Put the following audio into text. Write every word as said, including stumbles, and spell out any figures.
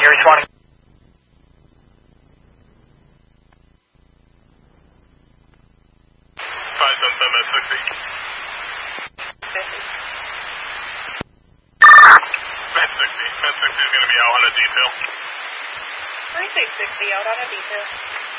you're responding. five seven seven at sixty. Med sixty. Med sixty is going to be out on a detail. three six sixty, out on a detail.